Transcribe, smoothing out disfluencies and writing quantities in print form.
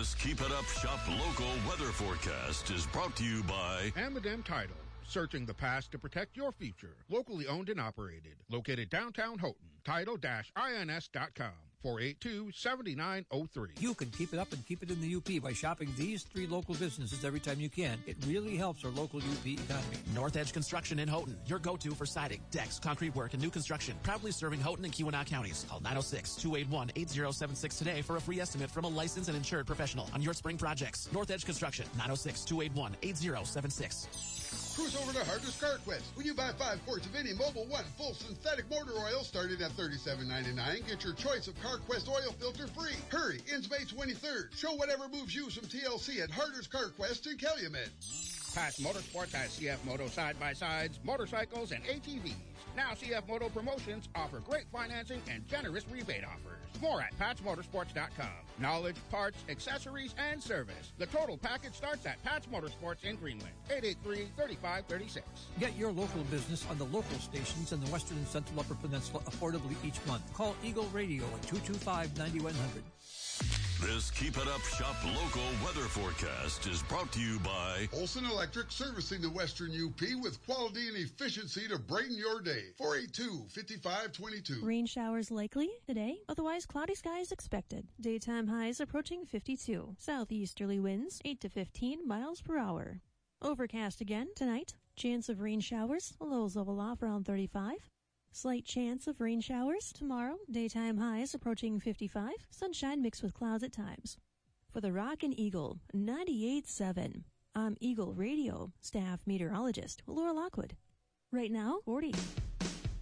This Keep It Up Shop Local weather forecast is brought to you by Amadem Title. Searching the past to protect your future. Locally owned and operated. Located downtown Houghton. Title-ins.com. 482-7903. You can keep it up and keep it in the UP by shopping these 3 local businesses every time you can. It really helps our local UP economy. North Edge Construction in Houghton, your go-to for siding, decks, concrete work, and new construction. Proudly serving Houghton and Keweenaw counties. Call 906-281-8076 today for a free estimate from a licensed and insured professional on your spring projects. North Edge Construction, 906-281-8076. Cruise over to Harder's Car Quest. When you buy 5 quarts of any Mobil 1 full synthetic motor oil starting at $37.99, get your choice of Car Quest oil filter free. Hurry, ends May 23rd. Show whatever moves you some TLC at Harder's Car Quest in Calumet. Pat's Motorsports has CF Moto side-by-sides, motorcycles, and ATVs. Now CF Moto Promotions offer great financing and generous rebate offers. More at PatsMotorsports.com. Knowledge, parts, accessories, and service. The total package starts at Pat's Motorsports in Greenland. 883-3536. Get your local business on the local stations in the Western and Central Upper Peninsula affordably each month. Call Eagle Radio at 225-9100. This Keep It Up Shop Local weather forecast is brought to you by Olson Electric, servicing the Western UP with quality and efficiency to brighten your day. 482-5522. Rain showers likely today, otherwise cloudy skies expected. Daytime highs approaching 52. Southeasterly winds 8 to 15 miles per hour. Overcast again tonight. Chance of rain showers, lows level off around 35. Slight chance of rain showers tomorrow. Daytime highs approaching 55. Sunshine mixed with clouds at times. For the Rockin' Eagle 98.7, I'm Eagle Radio staff meteorologist Laura Lockwood. Right now, 40.